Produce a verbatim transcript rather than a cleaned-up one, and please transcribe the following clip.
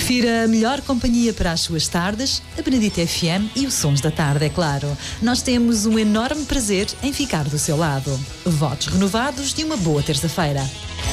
Prefira a melhor companhia para as suas tardes, a Benedito F M e os Sons da Tarde, é claro. Nós temos um enorme prazer em ficar do seu lado. Votos renovados de uma boa terça-feira.